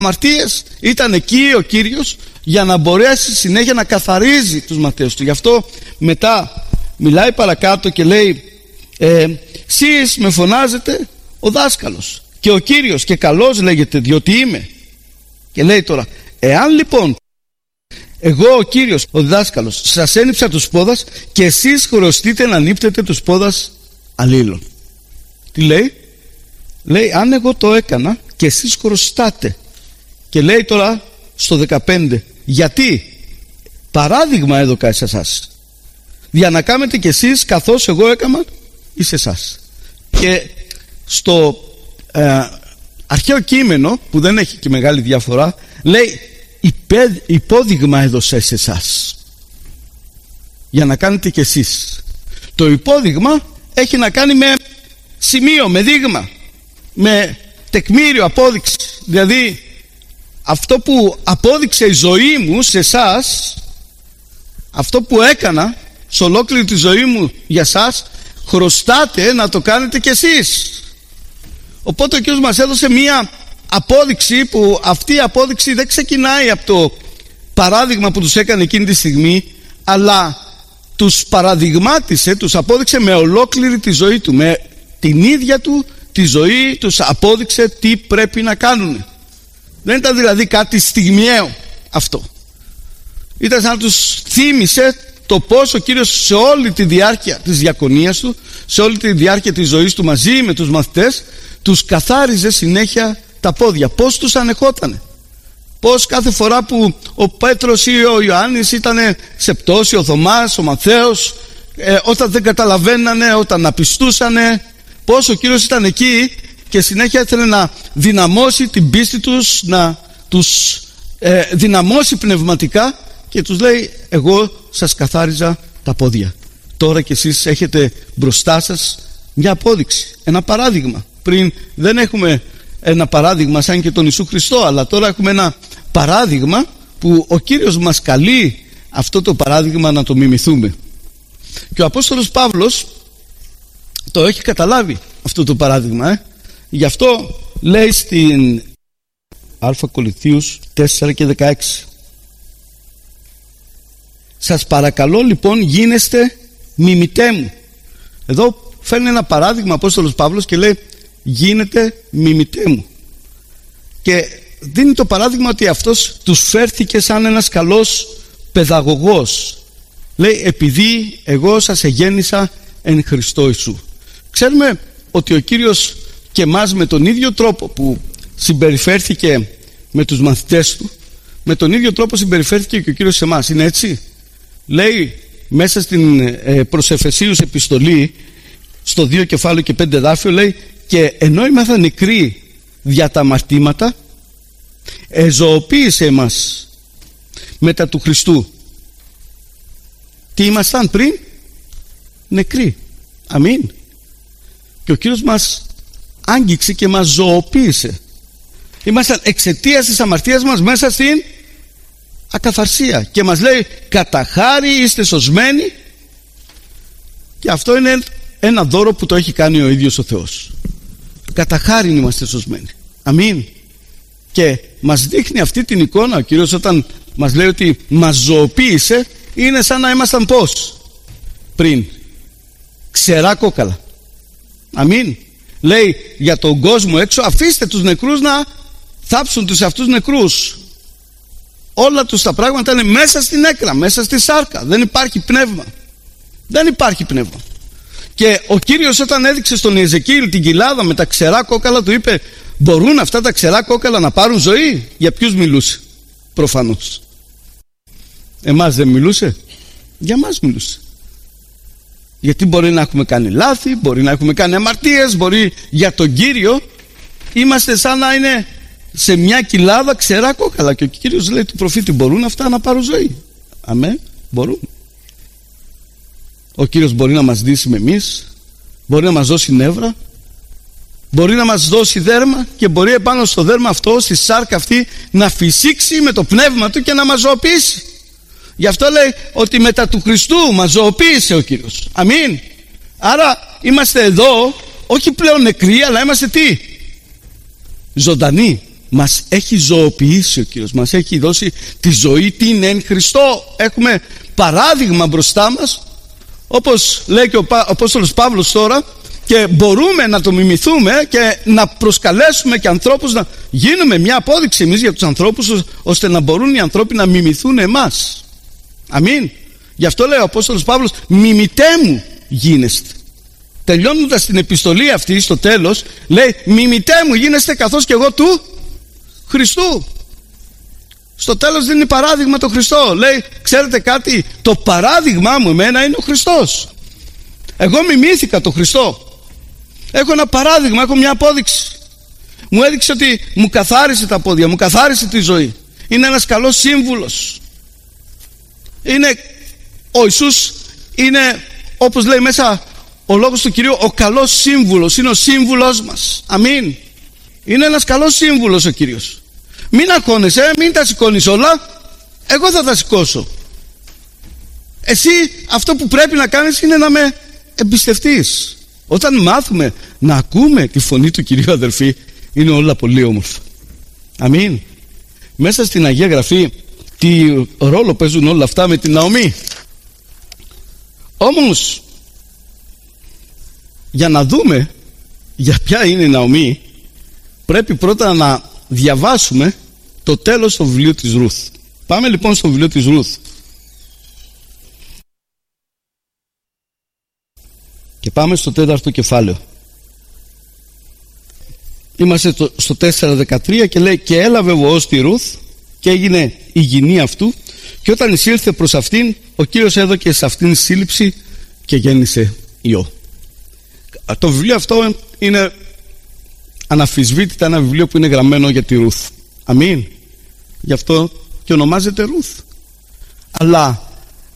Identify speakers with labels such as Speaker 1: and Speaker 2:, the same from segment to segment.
Speaker 1: αμαρτίες, ήταν εκεί ο Κύριος για να μπορέσει συνέχεια να καθαρίζει τους μαθητές του. Γι' αυτό μετά μιλάει παρακάτω και λέει «Σεις με φωνάζετε ο δάσκαλος και ο Κύριος και καλός λέγεται διότι είμαι». Και λέει τώρα «Εάν λοιπόν εγώ ο Κύριος ο δάσκαλος σας ένυψα τους πόδας και εσείς χρωστείτε να νύπτετε τους πόδας αλλήλων». Τι λέει? Λέει αν εγώ το έκανα και εσείς χρωστάτε. Και λέει τώρα στο 15 γιατί παράδειγμα έδωκα σε εσάς για να κάνετε κι εσείς καθώς εγώ έκανα εις εσάς. Και στο αρχαίο κείμενο που δεν έχει και μεγάλη διαφορά λέει υπόδειγμα έδωσα σε εσάς για να κάνετε κι εσείς. Το υπόδειγμα έχει να κάνει με σημείο, με δείγμα, με τεκμήριο, απόδειξη. Δηλαδή αυτό που απόδειξε η ζωή μου σε εσάς, αυτό που έκανα σε ολόκληρη τη ζωή μου για εσάς, χρωστάτε να το κάνετε κι εσείς. Οπότε ο Κύριος μας έδωσε μία απόδειξη που αυτή η απόδειξη δεν ξεκινάει από το παράδειγμα που τους έκανε εκείνη τη στιγμή, αλλά τους παραδειγμάτισε, τους απόδειξε με ολόκληρη τη ζωή του, με την ίδια του τη ζωή τους απόδειξε τι πρέπει να κάνουν. Δεν ήταν δηλαδή κάτι στιγμιαίο αυτό. Ήταν σαν να τους θύμισε το πώς ο Κύριος σε όλη τη διάρκεια της διακονίας του, σε όλη τη διάρκεια της ζωής του μαζί με τους μαθητές, τους καθάριζε συνέχεια τα πόδια. Πώς τους ανεχότανε. Πώς κάθε φορά που ο Πέτρος ή ο Ιωάννης ήταν σε πτώση, ο Θωμάς, ο Ματθαίος, όταν δεν καταλαβαίνανε, όταν απιστούσανε, πώς ο Κύριος ήταν εκεί και συνέχεια ήθελε να δυναμώσει την πίστη τους, να τους δυναμώσει πνευματικά και τους λέει εγώ σας καθάριζα τα πόδια. Τώρα κι εσείς έχετε μπροστά σας μια απόδειξη, ένα παράδειγμα. Πριν δεν έχουμε ένα παράδειγμα σαν και τον Ιησού Χριστό, αλλά τώρα έχουμε ένα παράδειγμα που ο Κύριος μας καλεί αυτό το παράδειγμα να το μιμηθούμε. Και ο Απόστολος Παύλος το έχει καταλάβει αυτό το παράδειγμα. Γι' αυτό λέει στην Α Κορινθίους 4 και 16 σας παρακαλώ λοιπόν γίνεστε μιμητέ μου. Εδώ φέρνει ένα παράδειγμα ο Απόστολος Παύλος και λέει γίνετε μιμητέ μου, και δίνει το παράδειγμα ότι αυτός τους φέρθηκε σαν ένας καλός παιδαγωγός. Λέει επειδή εγώ σας εγέννησα εν Χριστώ Ιησού. Ξέρουμε ότι ο Κύριος και εμάς με τον ίδιο τρόπο που συμπεριφέρθηκε με τους μαθητές του, με τον ίδιο τρόπο συμπεριφέρθηκε και ο Κύριος σε εμάς. Είναι έτσι? Λέει μέσα στην προς Εφεσίους επιστολή στο 2 κεφάλαιο και 5 εδάφιο, λέει και ενώ ήμασταν νεκροί δια τα αμαρτήματα εζωοποίησε εμάς μετά του Χριστού. Τι ήμασταν πριν? Νεκροί. Αμήν. Και ο Κύριος μας άγγιξε και μας ζωοποίησε. Ήμασταν εξαιτίας της αμαρτίας μας μέσα στην ακαθαρσία και μας λέει κατά χάρη είστε σωσμένοι, και αυτό είναι ένα δώρο που το έχει κάνει ο ίδιος ο Θεός. Κατά χάρη είμαστε σωσμένοι. Αμήν. Και μας δείχνει αυτή την εικόνα ο Κύριος όταν μας λέει ότι μας ζωοποίησε. Είναι σαν να ήμασταν πώς? Πριν ξερά κόκαλα. Αμήν. Λέει για τον κόσμο έξω αφήστε τους νεκρούς να θάψουν τους αυτούς νεκρούς. Όλα τους τα πράγματα είναι μέσα στην έκρα, μέσα στη σάρκα. Δεν υπάρχει πνεύμα. Δεν υπάρχει πνεύμα. Και ο Κύριος όταν έδειξε στον Ιεζεκίηλ την κοιλάδα με τα ξερά κόκαλα, του είπε μπορούν αυτά τα ξερά κόκαλα να πάρουν ζωή? Για ποιους μιλούσε? Προφανώς. Εμάς δεν μιλούσε? Για μας μιλούσε. Γιατί μπορεί να έχουμε κάνει λάθη, μπορεί να έχουμε κάνει αμαρτίες, μπορεί για τον Κύριο είμαστε σαν να είναι σε μια κοιλάδα ξερά κόκαλα. Και ο Κύριος λέει του προφήτη μπορούν αυτά να πάρουν ζωή? Αμέ, μπορούν. Ο Κύριος μπορεί να μας δείσει με εμείς, μπορεί να μας δώσει νεύρα, μπορεί να μας δώσει δέρμα και μπορεί επάνω στο δέρμα αυτό, στη σάρκα αυτή, να φυσήξει με το πνεύμα του και να μας ζωοποιήσει. Γι' αυτό λέει ότι μετά του Χριστού μας ζωοποίησε ο Κύριος. Αμήν. Άρα είμαστε εδώ όχι πλέον νεκροί, αλλά είμαστε τι? Ζωντανοί. μας έχει ζωοποιήσει ο Κύριος, μας έχει δώσει τη ζωή την εν Χριστώ. Έχουμε παράδειγμα μπροστά μας, όπως λέει και ο Απόστολος Παύλος τώρα, και μπορούμε να το μιμηθούμε και να προσκαλέσουμε και ανθρώπους, να γίνουμε μια απόδειξη εμείς για τους ανθρώπους, ώστε να μπορούν οι ανθρώποι να μιμηθούν εμάς. Αμήν. Γι' αυτό λέει ο Απόστολος Παύλος, μιμητέ μου γίνεστε. Τελειώνοντας την επιστολή αυτή στο τέλος, λέει, μιμητέ μου γίνεστε καθώς και εγώ του Χριστού. Στο τέλος δίνει παράδειγμα το Χριστό. Λέει, ξέρετε κάτι, το παράδειγμά μου εμένα είναι ο Χριστός. Εγώ μιμήθηκα το Χριστό. Έχω ένα παράδειγμα, έχω μια απόδειξη. Μου έδειξε ότι μου καθάρισε τα πόδια, μου καθάρισε τη ζωή. Είναι ένας καλός σύμβουλος. Ο Ιησούς είναι, όπως λέει μέσα ο λόγος του Κυρίου, ο καλός σύμβουλος. Είναι ο σύμβουλος μας. Αμήν. Είναι ένας καλός σύμβουλος ο Κύριος. Μην αγχώνεσαι, μην τα σηκώνεις όλα. Εγώ θα τα σηκώσω. Εσύ αυτό που πρέπει να κάνεις είναι να με εμπιστευτείς. Όταν μάθουμε να ακούμε τη φωνή του Κυρίου, αδερφοί, είναι όλα πολύ όμορφα. Αμήν. Μέσα στην Αγία Γραφή τι ρόλο παίζουν όλα αυτά με την Ναομή. Όμως για να δούμε για ποια είναι η Ναομή, πρέπει πρώτα να διαβάσουμε το τέλος του βιβλίου της Ρούθ. Πάμε λοιπόν στο βιβλίο της Ρούθ. Και πάμε στο 4ο κεφάλαιο. Είμαστε στο 4:13 και λέει, και έλαβε Βοόζ τη Ρούθ και έγινε η γυνή αυτού, και όταν εισήλθε προς αυτήν, ο Κύριος έδωκε σε αυτήν σύλληψη και γέννησε ιό. Το βιβλίο αυτό είναι αναμφισβήτητα ένα βιβλίο που είναι γραμμένο για τη Ρούθ. Αμήν. Γι' αυτό και ονομάζεται Ρούθ. Αλλά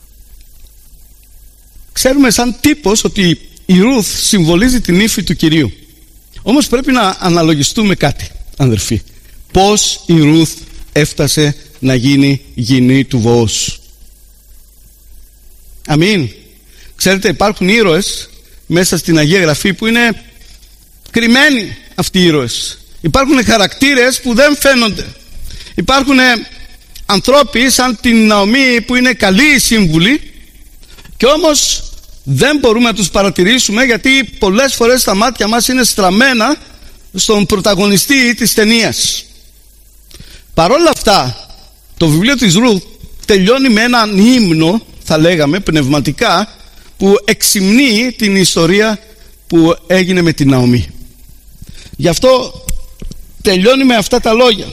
Speaker 1: ξέρουμε σαν τύπος ότι η Ρούθ συμβολίζει την ύφη του Κυρίου. Όμως πρέπει να αναλογιστούμε κάτι, αδερφοί. Πώς η Ρούθ έφτασε να γίνει γυνή του Βοόζ. Αμήν. Ξέρετε, υπάρχουν ήρωες μέσα στην Αγία Γραφή που είναι κρυμμένοι αυτοί οι ήρωες. Υπάρχουν χαρακτήρες που δεν φαίνονται. Υπάρχουν ανθρώποι σαν την Ναομή που είναι καλοί σύμβουλοι, και όμως δεν μπορούμε να τους παρατηρήσουμε, γιατί πολλές φορές τα μάτια μας είναι στραμμένα στον πρωταγωνιστή της ταινίας. Παρόλα αυτά, το βιβλίο της Ρούθ τελειώνει με έναν ύμνο, θα λέγαμε πνευματικά, που εξυμνεί την ιστορία που έγινε με την Ναομή. Γι' αυτό τελειώνει με αυτά τα λόγια.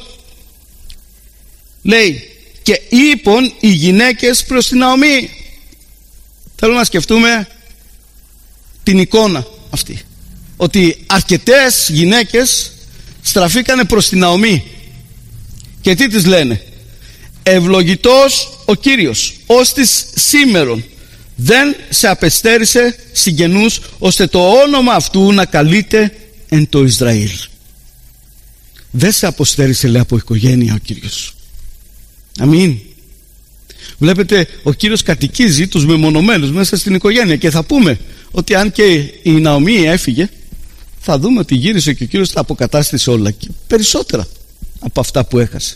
Speaker 1: Λέει, και είπον οι γυναίκες προς την Ναομή. Θέλω να σκεφτούμε την εικόνα αυτή, ότι αρκετές γυναίκες στραφήκανε προς την Ναομή και τι τις λένε? Ευλογητός ο Κύριος ως της σήμερον δεν σε απεστέρισε συγγενούς, ώστε το όνομα αυτού να καλείται εν το Ισραήλ. Δεν σε αποστέρισε, λέει, από οικογένεια ο Κύριος. Αμήν. Βλέπετε, ο Κύριος κατοικίζει τους μεμονωμένους μέσα στην οικογένεια, και θα πούμε ότι αν και η Ναομή έφυγε, θα δούμε ότι γύρισε και ο Κύριος τα αποκατάστησε όλα, και περισσότερα από αυτά που έχασε.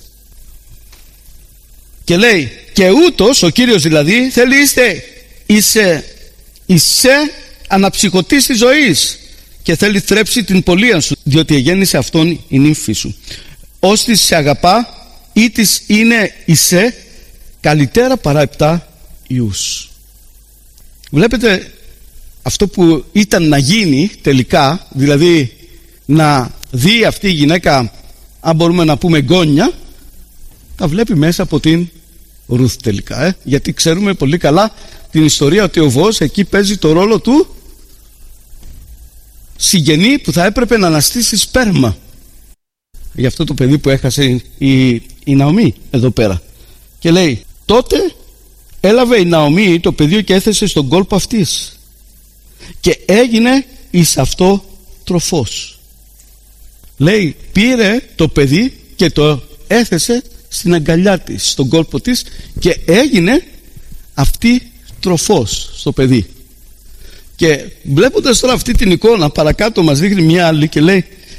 Speaker 1: Και λέει, και ούτως ο Κύριος δηλαδή θέλει είσαι αναψυχωτής της ζωής, και θέλει θρέψει την πωλεία σου, διότι εγέννησε αυτόν η νύμφη σου. Ως της σε αγαπά, ή της είναι είσαι καλύτερα παρά 7 ιούς. Βλέπετε αυτό που ήταν να γίνει τελικά, δηλαδή να δει αυτή η γυναίκα, αν μπορούμε να πούμε γόνια, τα βλέπει μέσα από την Ρούθ τελικά, γιατί ξέρουμε πολύ καλά την ιστορία ότι ο Βοόζ εκεί παίζει το ρόλο του συγγενή που θα έπρεπε να αναστήσει σπέρμα για αυτό το παιδί που έχασε η Ναομή εδώ πέρα. Και λέει, τότε έλαβε η Ναομή το παιδί και έθεσε στον κόλπο αυτής, και έγινε εις αυτό τροφός. Λέει, πήρε το παιδί και το έθεσε στην αγκαλιά της, στον κόλπο της, και έγινε αυτή τροφός στο παιδί. Και βλέποντας τώρα αυτή την εικόνα, παρακάτω μας δείχνει μια άλλη και λέει,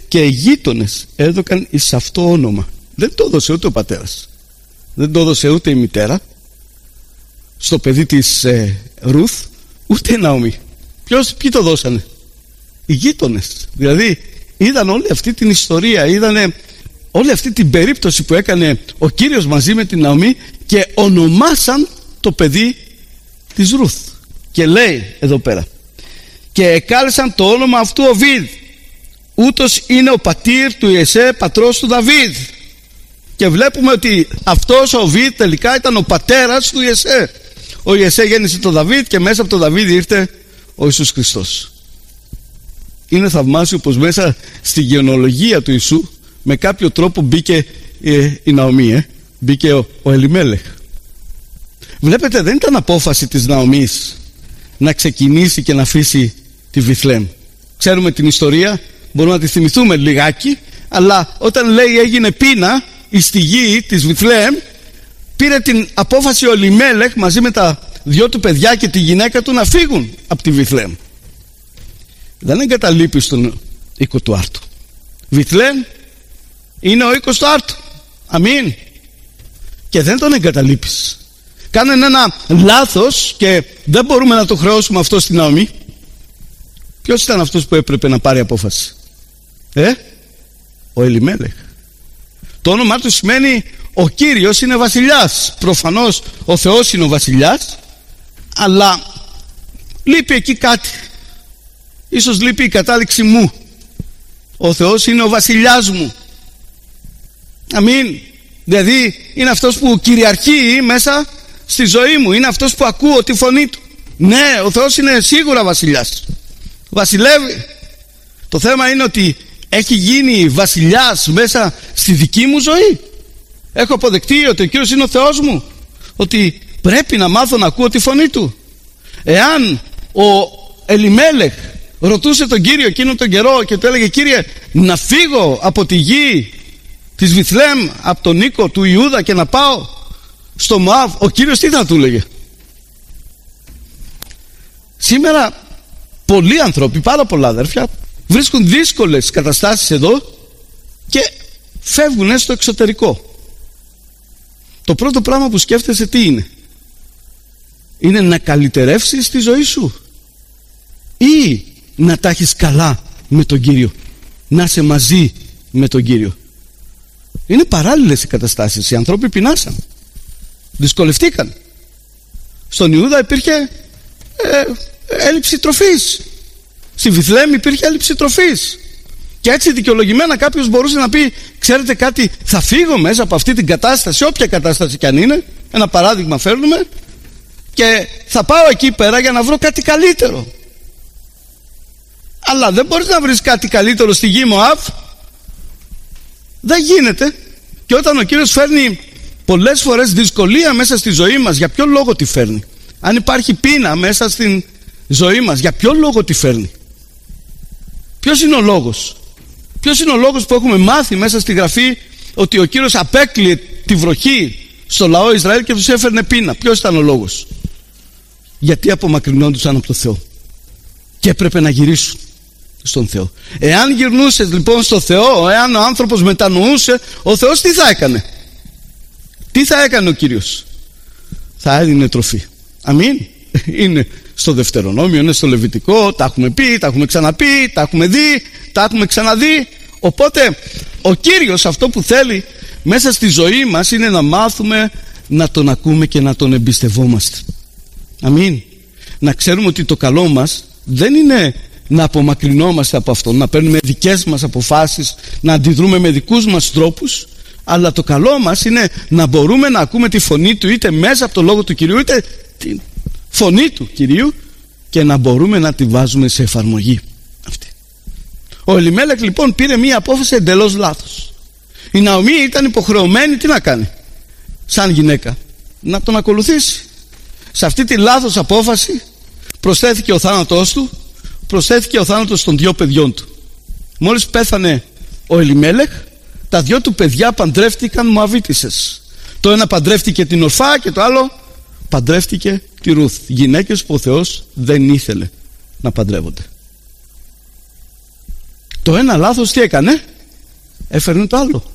Speaker 1: και οι γείτονες έδωκαν εις αυτό όνομα. Δεν το έδωσε ούτε ο πατέρας, δεν το έδωσε ούτε η μητέρα στο παιδί της Ρουθ, ούτε η Ναομή. Ποιοι το δώσανε? Οι γείτονες. Δηλαδή είδαν όλη αυτή την ιστορία, είδαν όλη αυτή την περίπτωση που έκανε ο Κύριος μαζί με την Ναομή και ονομάσαν το παιδί της Ρουθ. Και λέει εδώ πέρα, και εκάλεσαν το όνομα αυτού Οβίδ, ούτως είναι ο πατήρ του Ιεσέ, πατρός του Δαβίδ. Και βλέπουμε ότι αυτός ο Οβίδ τελικά ήταν ο πατέρας του Ιεσέ. Ο Ιεσέ γέννησε τον Δαβίδ και μέσα από τον Δαβίδ ήρθε ο Ιησούς Χριστός. Είναι θαυμάσιο πως μέσα στη γενεολογία του Ιησού με κάποιο τρόπο μπήκε η Ναομή, μπήκε ο Ελιμέλεχ. Βλέπετε, δεν ήταν απόφαση της Ναομής να ξεκινήσει και να αφήσει τη Βιθλέμ. Ξέρουμε την ιστορία, μπορούμε να τη θυμηθούμε λιγάκι, αλλά όταν λέει έγινε πείνα στη γη της Βιθλέμ, πήρε την απόφαση ο Ελιμέλεχ μαζί με τα δυο του παιδιά και τη γυναίκα του να φύγουν από τη Βιθλέμ. Δεν εγκαταλείπει στον οίκο του άρτου. Βιθλέμ είναι ο οίκος του άρτου. Αμήν. Και δεν τον εγκαταλείπεις. Κάνανε ένα λάθος και δεν μπορούμε να το χρεώσουμε αυτό στην Ναομή. Ποιος ήταν αυτός που έπρεπε να πάρει απόφαση? Ο Ελιμέλεχ. Το όνομά του σημαίνει ο Κύριος είναι βασιλιάς. Προφανώς ο Θεός είναι ο βασιλιάς, αλλά λείπει εκεί κάτι. Ίσως λείπει η κατάληξη μου. Ο Θεός είναι ο βασιλιάς μου. Αμήν. Δηλαδή είναι αυτός που κυριαρχεί μέσα στη ζωή μου. Είναι αυτός που ακούω τη φωνή του. Ναι, ο Θεός είναι σίγουρα βασιλιάς. Βασιλεύει. Το θέμα είναι ότι έχει γίνει βασιλιάς μέσα στη δική μου ζωή. Έχω αποδεκτεί ότι ο Κύριος είναι ο Θεός μου, ότι πρέπει να μάθω να ακούω τη φωνή του. Εάν ο Ελιμέλεχ ρωτούσε τον Κύριο εκείνον τον καιρό και του έλεγε, Κύριε, να φύγω από τη γη της Βιθλέμ, από τον οίκο του Ιούδα και να πάω στο Μωάβ, ο Κύριος τι θα του έλεγε? Σήμερα πολλοί άνθρωποι, πάρα πολλά αδέρφια, βρίσκουν δύσκολες καταστάσεις εδώ και φεύγουν στο εξωτερικό. Το πρώτο πράγμα που σκέφτεσαι τι είναι? Είναι να καλυτερεύσεις τη ζωή σου ή να τα έχεις καλά με τον Κύριο, να είσαι μαζί με τον Κύριο? Είναι παράλληλες οι καταστάσεις. Οι άνθρωποι πεινάσαν, δυσκολευτήκαν. Στον Ιούδα υπήρχε έλλειψη τροφής. Στη Βιθλέμ υπήρχε έλλειψη τροφής. Και έτσι δικαιολογημένα κάποιος μπορούσε να πει, ξέρετε κάτι, θα φύγω μέσα από αυτή την κατάσταση, όποια κατάσταση κι αν είναι, ένα παράδειγμα φέρνουμε, και θα πάω εκεί πέρα για να βρω κάτι καλύτερο. Αλλά δεν μπορείς να βρεις κάτι καλύτερο στη γη Μωάβ. Δεν γίνεται. Και όταν ο Κύριος φέρνει πολλές φορές δυσκολία μέσα στη ζωή μας, για ποιο λόγο τη φέρνει? Αν υπάρχει πείνα μέσα στην ζωή μας, για ποιο λόγο τη φέρνει? Ποιος είναι ο λόγος? Ποιος είναι ο λόγος που έχουμε μάθει μέσα στη Γραφή ότι ο Κύριος απέκλειε τη βροχή στο λαό Ισραήλ και τους έφερνε πείνα? Ποιος ήταν ο λόγος? Γιατί απομακρυνόντουσαν από το Θεό και έπρεπε να γυρίσουν στον Θεό. Εάν γυρνούσες λοιπόν στο Θεό, εάν ο άνθρωπος μετανοούσε, ο Θεός τι θα έκανε? Τι θα έκανε ο Κύριος? Θα έδινε τροφή. Αμήν. Είναι στο Δευτερονόμιο, είναι στο Λεβιτικό, τα έχουμε πει, τα έχουμε ξαναπεί, τα έχουμε δει, τα έχουμε ξαναδεί. Οπότε ο Κύριος αυτό που θέλει μέσα στη ζωή μας είναι να μάθουμε να τον ακούμε και να τον εμπιστευόμαστε. Αμήν. Να ξέρουμε ότι το καλό μας δεν είναι να απομακρυνόμαστε από αυτόν, να παίρνουμε δικές μας αποφάσεις, να αντιδρούμε με δικούς μας τρόπους, αλλά το καλό μας είναι να μπορούμε να ακούμε τη φωνή του, είτε μέσα από το λόγο του Κυρίου, είτε τη φωνή του Κυρίου, και να μπορούμε να τη βάζουμε σε εφαρμογή αυτή. Ο Ελιμέλεχ λοιπόν πήρε μία απόφαση εντελώς λάθος. Η Ναομή ήταν υποχρεωμένη τι να κάνει? Σαν γυναίκα να τον ακολουθήσει. Σε αυτή τη λάθος απόφαση προσθέθηκε ο θάνατός του, προσθέθηκε ο θάνατος των δυο παιδιών του. Μόλις πέθανε ο Ελιμέλεχ, τα δυο του παιδιά παντρεύτηκαν Μωαβίτισσες. Το ένα παντρεύτηκε την Ορφά και το άλλο παντρεύτηκε τη Ρουθ. Γυναίκες που ο Θεός δεν ήθελε να παντρεύονται. το ένα λάθος τι έκανε? Έφερνε το άλλο.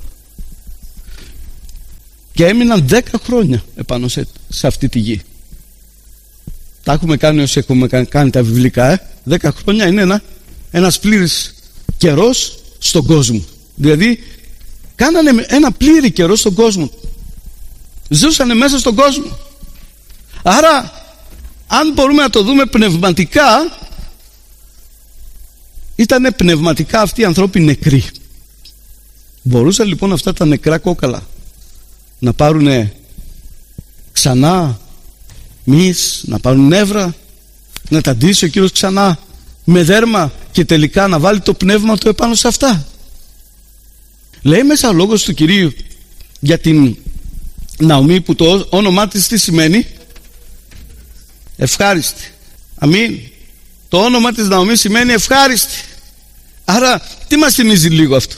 Speaker 1: Και έμειναν 10 χρόνια επάνω σε αυτή τη γη. Τα έχουμε κάνει όσοι έχουμε κάνει τα βιβλικά. 10 χρόνια είναι ένας πλήρης καιρός στον κόσμο. Δηλαδή κάνανε ένα πλήρη καιρό στον κόσμο. Ζούσανε μέσα στον κόσμο. Άρα αν μπορούμε να το δούμε πνευματικά, ήτανε πνευματικά αυτοί οι ανθρώποι νεκροί. Μπορούσαν λοιπόν αυτά τα νεκρά κόκαλα να πάρουν ξανά μυς, να πάρουν νεύρα, να τα ντύσει ο Κύριος ξανά με δέρμα και τελικά να βάλει το πνεύμα του επάνω σε αυτά? Λέει μέσα ο λόγος του Κυρίου για την Ναομή, που το όνομά της τι σημαίνει? Ευχάριστη. Αμήν. Το όνομα της Ναομή σημαίνει ευχάριστη. Άρα τι μας θυμίζει λίγο αυτό?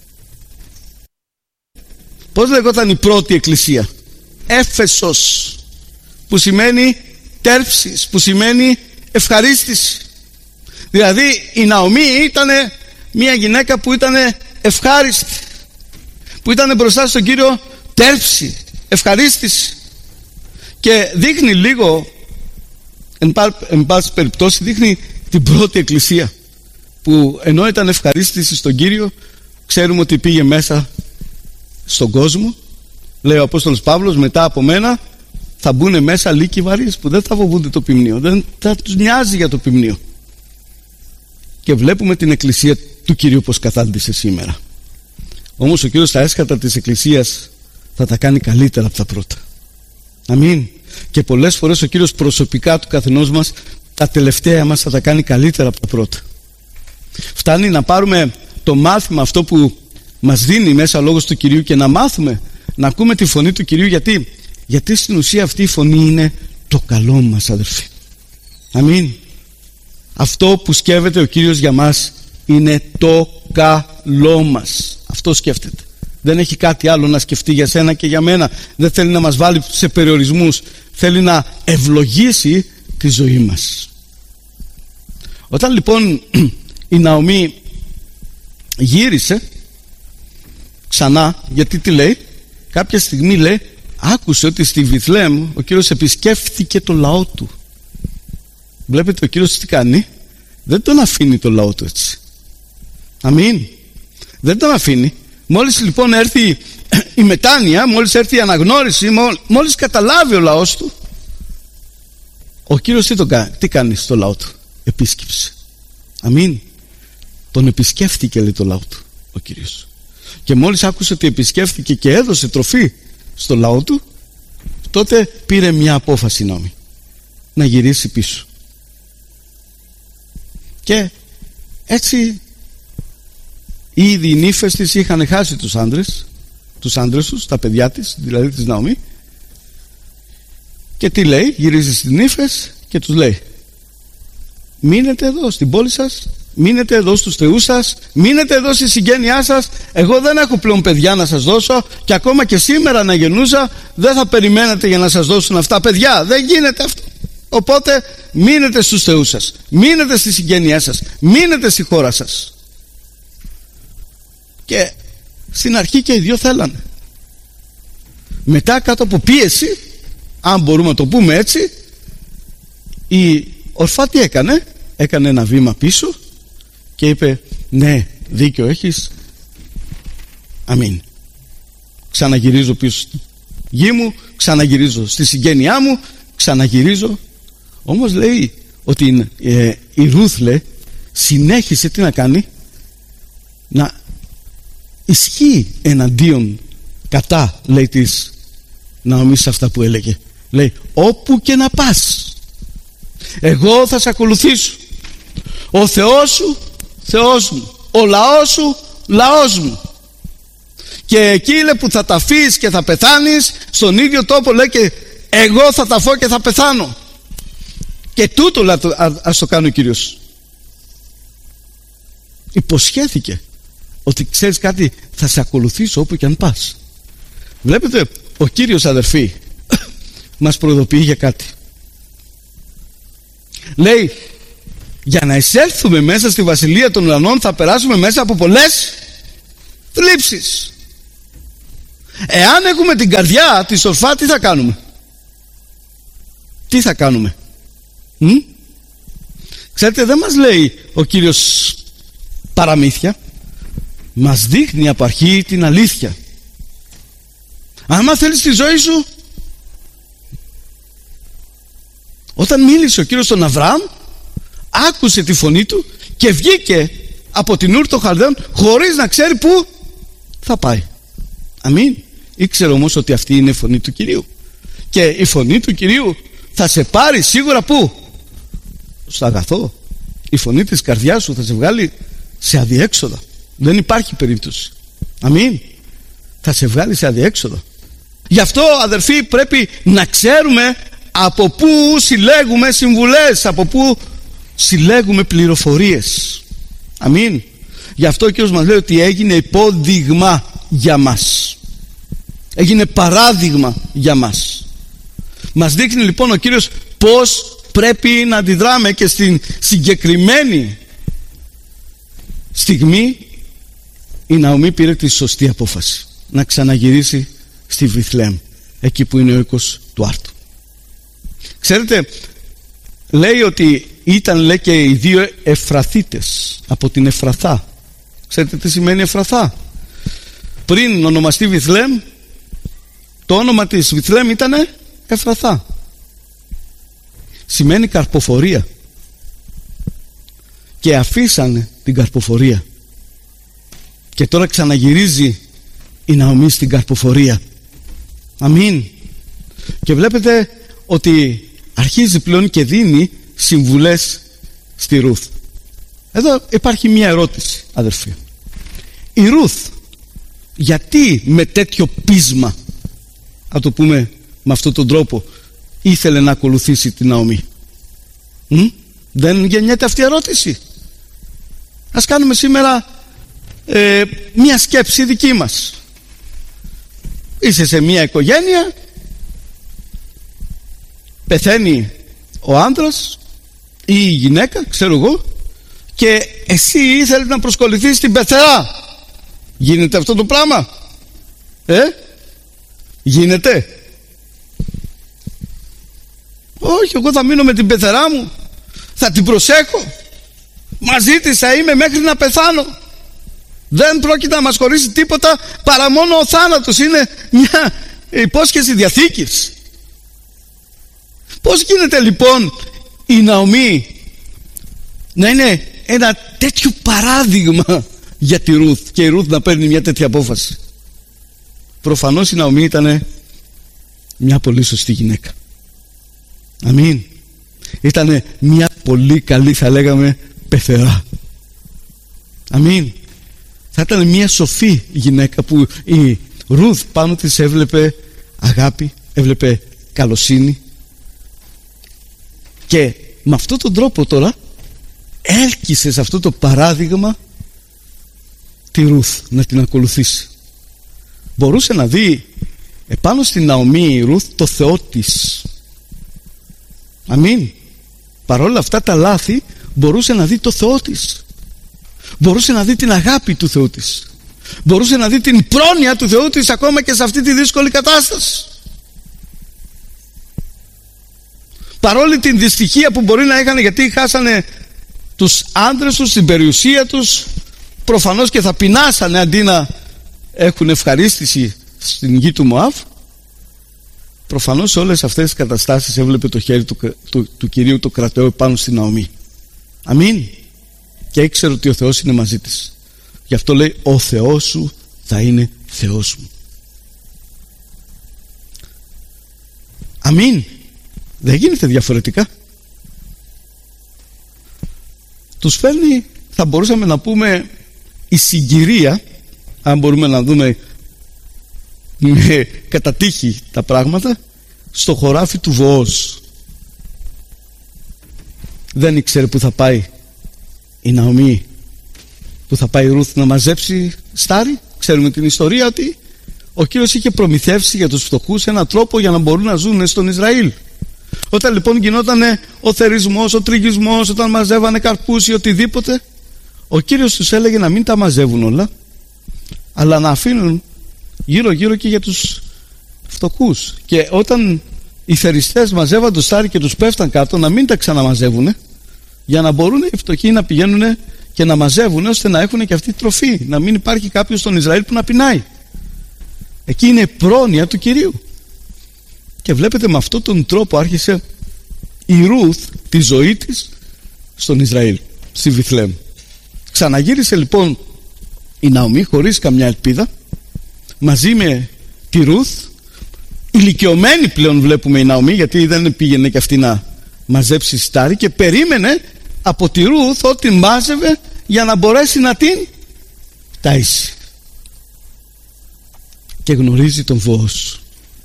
Speaker 1: Πώς λεγόταν η πρώτη εκκλησία? Έφεσος, που σημαίνει τέρψης, που σημαίνει ευχαρίστηση. Δηλαδή η Ναομή ήταν μια γυναίκα που ήταν ευχάριστη, που ήταν μπροστά στον Κύριο τέρψη, ευχαρίστηση. Και δείχνει λίγο, εν πάση περιπτώσει, δείχνει την πρώτη εκκλησία, που ενώ ήταν ευχαρίστηση στον Κύριο, ξέρουμε ότι πήγε μέσα στον κόσμο. Λέει ο Απόστολος Παύλος, μετά από μένα θα μπουν μέσα λύκοι βαρύς που δεν θα φοβούνται το ποιμνίο, δεν θα τους νοιάζει για το ποιμνίο. Και βλέπουμε την εκκλησία του Κυρίου πως καθάντησε σήμερα. Όμως ο Κύριος τα έσχατα της εκκλησίας θα τα κάνει καλύτερα από τα πρώτα. Αμήν. Και πολλές φορές ο Κύριος προσωπικά του καθενός μας τα τελευταία μας θα τα κάνει καλύτερα από τα πρώτα. Φτάνει να πάρουμε το μάθημα αυτό που μας δίνει μέσα ο λόγος του Κυρίου και να μάθουμε να ακούμε τη φωνή του Κυρίου. Γιατί στην ουσία αυτή η φωνή είναι το καλό μας, αδερφοί. Αμήν. Αυτό που σκέφτεται ο Κύριος για μας είναι το καλό μας. Αυτό σκέφτεται. Δεν έχει κάτι άλλο να σκεφτεί για σένα και για μένα. Δεν θέλει να μας βάλει σε περιορισμούς. Θέλει να ευλογήσει τη ζωή μας. Όταν λοιπόν η Ναομή γύρισε ξανά, γιατί τι λέει? Κάποια στιγμή λέει, άκουσε ότι στη Βιθλεέμ ο Κύριος επισκέφθηκε το λαό του. Βλέπετε ο Κύριος τι κάνει? Δεν τον αφήνει το λαό του έτσι. Αμήν. Δεν τον αφήνει. Μόλις λοιπόν έρθει η μετάνοια, μόλις έρθει η αναγνώριση, μόλις καταλάβει ο λαός του, ο Κύριος τι κάνει στο λαό του? Επίσκεψε. Αμήν. Τον επισκέφθηκε, λέει, το λαό του ο Κύριος. Και μόλις άκουσε ότι επισκέφθηκε και έδωσε τροφή στο λαό του, τότε πήρε μια απόφαση Ναομή να γυρίσει πίσω. Και έτσι ήδη οι νύφες της είχαν χάσει τους άντρες τους, τα παιδιά της, δηλαδή της Ναομή. Και τι λέει? Γυρίζει στις νύφες και τους λέει, μείνετε εδώ στην πόλη σας, μείνετε εδώ στους θεούς σας, μείνετε εδώ στη συγγένειά σας. Εγώ δεν έχω πλέον παιδιά να σας δώσω, και ακόμα και σήμερα να γεννούσα δεν θα περιμένετε για να σας δώσουν αυτά παιδιά. Δεν γίνεται αυτό. Οπότε μείνετε στους θεούς σας, μείνετε στη συγγένειά σας, μείνετε στη χώρα σας. Και στην αρχή και οι δυο θέλανε. Μετά, κάτω από πίεση, αν μπορούμε να το πούμε έτσι, η Ορφά τι έκανε? Έκανε ένα βήμα πίσω και είπε, ναι, δίκιο έχεις, αμήν. Ξαναγυρίζω πίσω στη γη μου, ξαναγυρίζω στη συγγένειά μου, ξαναγυρίζω. Όμως λέει ότι η Ρούθ, λέει, συνέχισε τι να κάνει? Να ισχύει εναντίον, κατά, λέει, της Ναομή σε αυτά που έλεγε. Λέει, όπου και να πας, εγώ θα σε ακολουθήσω. Ο Θεός σου, Θεός μου. Ο λαός σου, λαός μου. Και εκεί, λέει, που θα τα αφήσεις και θα πεθάνεις, στον ίδιο τόπο, λέει, και εγώ θα τα φω και θα πεθάνω. Και τούτο, λέει, ας το κάνει ο Κύριος. Υποσχέθηκε ότι, ξέρεις κάτι, θα σε ακολουθήσω όπου και αν πας. Βλέπετε, ο Κύριος, αδερφοί, μας προειδοποιεί για κάτι. Λέει, για να εισέλθουμε μέσα στη βασιλεία των ουρανών θα περάσουμε μέσα από πολλές θλίψεις. Εάν έχουμε την καρδιά της ορφά, τι θα κάνουμε? Τι θα κάνουμε? Ξέρετε, δεν μας λέει ο Κύριος παραμύθια, μας δείχνει από αρχή την αλήθεια. Άμα θέλεις τη ζωή σου, όταν μίλησε ο Κύριος στον Αβραάμ, άκουσε τη φωνή του και βγήκε από την Ούρ των Χαλδαίων χωρίς να ξέρει πού θα πάει. Αμήν. Ήξερε όμως ότι αυτή είναι η φωνή του Κυρίου, και η φωνή του Κυρίου θα σε πάρει σίγουρα πού? Στο αγαθό. Η φωνή της καρδιάς σου θα σε βγάλει σε αδιέξοδα. Δεν υπάρχει περίπτωση. Αμήν. Θα σε βγάλει σε αδιέξοδα. Γι' αυτό, αδερφοί, πρέπει να ξέρουμε από πού συλλέγουμε συμβουλές, από πού συλλέγουμε πληροφορίες. Αμήν. Γι' αυτό ο Κύριος μας λέει ότι έγινε υπόδειγμα για μας. Έγινε παράδειγμα για μας. Μας δείχνει λοιπόν ο Κύριος πώς πρέπει να αντιδράμε, και στην συγκεκριμένη στιγμή η Ναομή πήρε τη σωστή απόφαση να ξαναγυρίσει στη Βιθλεέμ, εκεί που είναι ο οίκος του Άρτου. Ξέρετε, λέει ότι ήταν, λέει, και οι δύο Εφραθίτες από την Εφραθά. Ξέρετε τι σημαίνει Εφραθά? Πριν ονομαστεί Βιθλεέμ, το όνομα της Βιθλεέμ ήταν Εφραθά. Σημαίνει καρποφορία. Και αφήσανε την καρποφορία, και τώρα ξαναγυρίζει η Ναομή στην καρποφορία. Αμήν. Και βλέπετε ότι αρχίζει πλέον και δίνει συμβουλές στη Ρούθ. Εδώ υπάρχει μια ερώτηση, αδερφοί. Η Ρούθ γιατί με τέτοιο πείσμα, να το πούμε με αυτόν τον τρόπο, ήθελε να ακολουθήσει την Ναομή? Δεν γεννιέται αυτή η ερώτηση? Ας κάνουμε σήμερα μια σκέψη δική μας. Είσαι σε μια οικογένεια, πεθαίνει ο άντρας ή η γυναίκα, ξέρω εγώ, και εσύ ήθελες να προσκοληθείς στην πεθερά. Γίνεται αυτό το πράγμα? Γίνεται? Όχι, εγώ θα μείνω με την πεθερά μου, θα την προσέχω, μαζί της θα είμαι μέχρι να πεθάνω. Δεν πρόκειται να μας χωρίσει τίποτα παρά μόνο ο θάνατος. Είναι μια υπόσχεση διαθήκης. Πώς γίνεται λοιπόν η Ναομή να είναι ένα τέτοιο παράδειγμα για τη Ρούθ, και η Ρούθ να παίρνει μια τέτοια απόφαση? Προφανώς η Ναομή ήταν μια πολύ σωστή γυναίκα. Αμήν. Ήταν μια πολύ καλή, θα λέγαμε, πεθερά. Αμήν. Θα ήταν μια σοφή γυναίκα που η Ρούθ πάνω της έβλεπε αγάπη, έβλεπε καλοσύνη, και με αυτόν τον τρόπο τώρα έλκυσε σε αυτό το παράδειγμα τη Ρούθ να την ακολουθήσει. Μπορούσε να δει επάνω στην Ναομή η Ρούθ το Θεό της. Αμήν. Παρόλα αυτά τα λάθη μπορούσε να δει το Θεό της. Μπορούσε να δει την αγάπη του Θεού της. Μπορούσε να δει την πρόνοια του Θεού της ακόμα και σε αυτή τη δύσκολη κατάσταση. Παρόλη την δυστυχία που μπορεί να είχαν, γιατί χάσανε τους άντρες τους, την περιουσία τους, προφανώς και θα πεινάσανε αντί να έχουν ευχαρίστηση στην γη του Μωάβ. Προφανώς σε όλες αυτές τις καταστάσεις έβλεπε το χέρι του Κυρίου το κρατεό πάνω στην Ναομή. Αμήν. Και ήξερε ότι ο Θεός είναι μαζί της. Γι' αυτό λέει, ο Θεός σου θα είναι Θεός μου. Αμήν. Δεν γίνεται διαφορετικά. Τους φέρνει, θα μπορούσαμε να πούμε, η συγκυρία, αν μπορούμε να δούμε με κατά τύχη τα πράγματα, στο χωράφι του Βοόζ. Δεν ήξερε που θα πάει η Ναομή, που θα πάει η Ρούθ να μαζέψει στάρι. Ξέρουμε την ιστορία ότι ο Κύριος είχε προμηθεύσει για τους φτωχούς έναν τρόπο για να μπορούν να ζουν στον Ισραήλ. Όταν λοιπόν γινόταν ο θερισμός, ο τριγισμός, όταν μαζεύανε καρπούς ή οτιδήποτε, ο Κύριος τους έλεγε να μην τα μαζεύουν όλα, αλλά να αφήνουν γύρω-γύρω και για τους φτωχούς. Και όταν οι θεριστές μαζεύαν το στάρι και τους πέφταν κάτω, να μην τα ξαναμαζεύουν, για να μπορούν οι φτωχοί να πηγαίνουν και να μαζεύουν, ώστε να έχουν και αυτή τη τροφή, να μην υπάρχει κάποιος στον Ισραήλ που να πεινάει. Εκεί είναι πρόνοια του Κυρίου. Και βλέπετε, με αυτόν τον τρόπο άρχισε η Ρούθ τη ζωή της στον Ισραήλ, στη Βιθλεέμ. Ξαναγύρισε λοιπόν η Ναομή χωρίς καμιά ελπίδα, μαζί με τη Ρούθ, ηλικιωμένη πλέον βλέπουμε η Ναομή, γιατί δεν πήγαινε και αυτή να μαζέψει στάρι, και περίμενε από τη Ρούθ ό,τι μάζευε για να μπορέσει να την ταΐσει. Και γνωρίζει τον Βοόζ.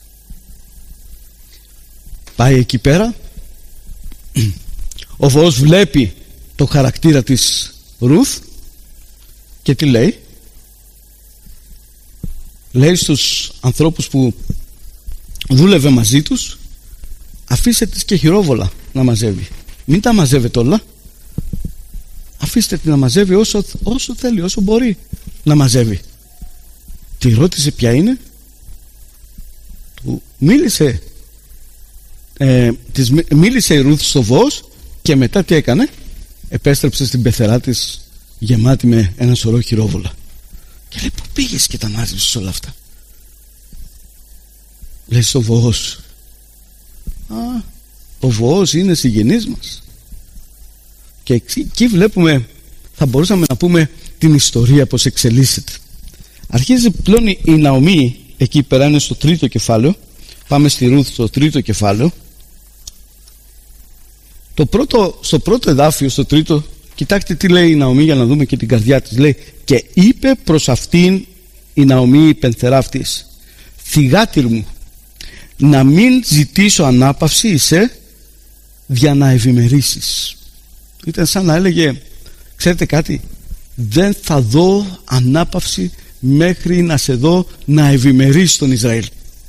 Speaker 1: Πάει εκεί πέρα, ο Βοόζ βλέπει το χαρακτήρα της Ρούθ και τι λέει? Λέει στους ανθρώπους που δούλευε μαζί τους, αφήστε τις και χειρόβολα να μαζεύει, μην τα μαζεύετε όλα, αφήστε την να μαζεύει όσο θέλει, όσο μπορεί να μαζεύει. Τη ρώτησε ποια είναι, του μίλησε η Ρούθ στο Βοόζ, και μετά τι έκανε? Επέστρεψε στην πεθερά της γεμάτη με ένα σωρό χειρόβολα. Και λέει, πού πήγες και τα μάζεψες όλα αυτά? Λέει στο Βοόζ, ο Βοόζ είναι συγγενής μας. Και εκεί βλέπουμε, θα μπορούσαμε να πούμε την ιστορία πως εξελίσσεται. Αρχίζει πλέον η Ναομή, εκεί πέρα είναι στο 3ο κεφάλαιο. Πάμε στη Ρούθ στο 3ο κεφάλαιο. Στο πρώτο εδάφιο, στο 3ο, κοιτάξτε τι λέει η Ναομή, για να δούμε και την καρδιά της. Λέει, και είπε προς αυτήν η Ναομή η πενθερά αυτής, θυγάτηρ μου, να μην ζητήσω ανάπαυση είσαι, για να ευημερήσεις. Ήταν σαν να έλεγε, ξέρετε κάτι, δεν θα δω ανάπαυση μέχρι να σε δω να ευημερείς τον Ισραήλ.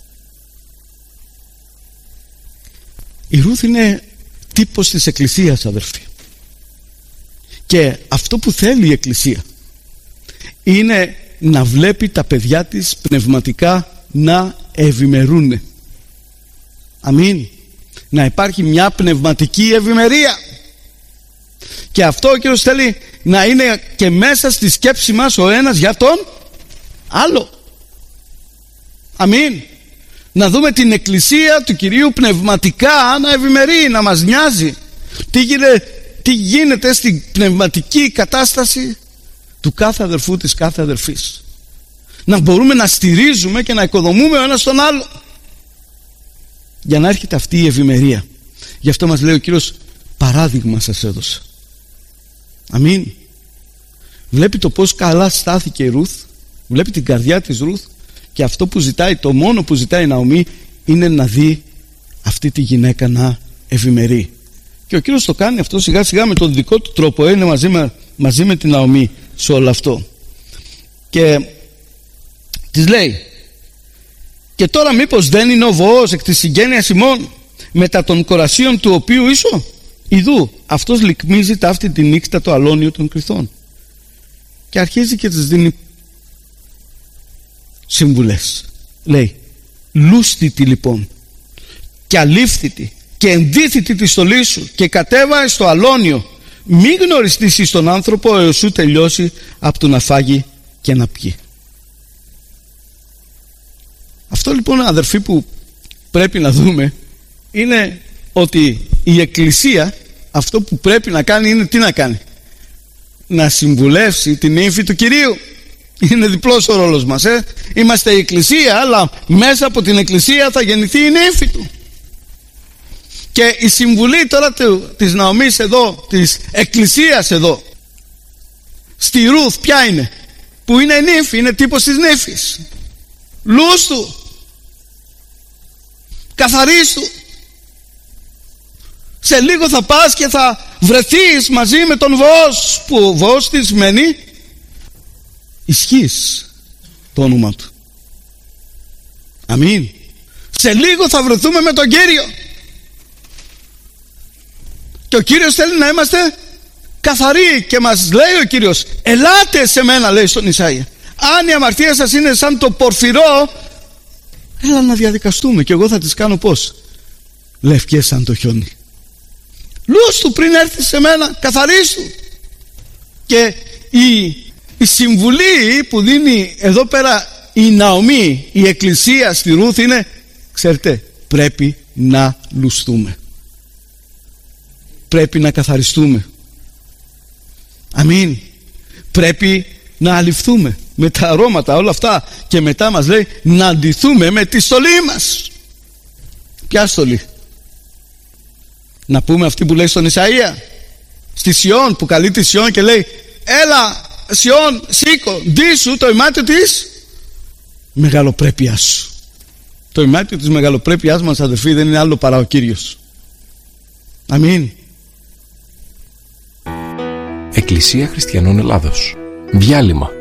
Speaker 1: Η Ρούθ είναι τύπος της Εκκλησίας, αδερφοί. Και αυτό που θέλει η Εκκλησία είναι να βλέπει τα παιδιά της πνευματικά να ευημερούν. Αμήν. Να υπάρχει μια πνευματική ευημερία. Και αυτό ο Κύριος θέλει να είναι και μέσα στη σκέψη μας ο ένας για τον άλλο. Αμήν. Να δούμε την Εκκλησία του Κυρίου πνευματικά να ευημερεί, να μας νοιάζει. Τι γίνεται στην πνευματική κατάσταση του κάθε αδερφού, της κάθε αδερφής. Να μπορούμε να στηρίζουμε και να οικοδομούμε ο ένας τον άλλο, για να έρχεται αυτή η ευημερία. Γι' αυτό μας λέει ο Κύριος, παράδειγμα σας έδωσα. Αμήν. Βλέπει το πως καλά στάθηκε η Ρούθ, βλέπει την καρδιά της Ρούθ, και αυτό που ζητάει, το μόνο που ζητάει η Ναομή, είναι να δει αυτή τη γυναίκα να ευημερεί. Και ο Κύριος το κάνει αυτό σιγά σιγά με τον δικό του τρόπο. Είναι μαζί με την Ναομή σε όλο αυτό. Και της λέει, και τώρα μήπως δεν είναι ο Βοόζ εκ της συγγένειας ημών, μετά των κορασίων του οποίου ίσο? Ιδού αυτός λυκμίζει ταύτη τη νύχτα το αλόνιο των κρυθών. Και αρχίζει και της δίνει συμβουλές. Λέει, λούστητη λοιπόν και αλήφθητη και ενδύθητη τη στολή σου και κατέβαε στο αλόνιο, μη γνωριστείς εις τον άνθρωπο έως σου τελειώσει από το να φάγει και να πιει. Αυτό λοιπόν, αδερφοί, που πρέπει να δούμε είναι ότι η Εκκλησία αυτό που πρέπει να κάνει είναι τι να κάνει? Να συμβουλεύσει την ύμφη του Κυρίου. Είναι διπλός ο ρόλος μας. Είμαστε η Εκκλησία, αλλά μέσα από την Εκκλησία θα γεννηθεί η ύμφη του. Και η συμβουλή τώρα της Ναομής εδώ, της Εκκλησίας εδώ, στη Ρούθ ποια είναι? Που είναι νύφη, είναι τύπος της νύφης. Λούστου, καθαρίστου. Σε λίγο θα πας και θα βρεθείς μαζί με τον Βοόζ, που ο Βοόζ τι σημαίνει? Ισχύς το όνομα του. Αμήν. Σε λίγο θα βρεθούμε με τον Κύριο. Και ο Κύριος θέλει να είμαστε καθαροί και μας λέει ο Κύριος, ελάτε σε μένα, λέει στον Ισαΐα. Αν η αμαρτία σας είναι σαν το πορφυρό, έλα να διαδικαστούμε και εγώ θα τις κάνω πώς? Λευκές σαν το χιόνι. Λούστου πριν έρθεις σε μένα, καθαρίσου. Και η συμβουλή που δίνει εδώ πέρα η Ναομή, η εκκλησία στη Ρούθ, είναι, ξέρετε, πρέπει να λουστούμε, πρέπει να καθαριστούμε. Αμήν. Πρέπει να αληφθούμε με τα αρώματα όλα αυτά, και μετά μας λέει να αντιθούμε με τη στολή μας. Ποια στολή? Να πούμε αυτή που λέει στον Ισαΐα, στη Σιών, που καλεί τη Σιών και λέει, έλα Σιών, σήκω, ντύσου το ημάτιο της μεγαλοπρέπειας σου. Το ημάτιο της μεγαλοπρέπειάς μας, αδερφοί, δεν είναι άλλο παρά ο Κύριος. Αμήν.
Speaker 2: Εκκλησία Χριστιανών Ελλάδος. Διάλειμμα.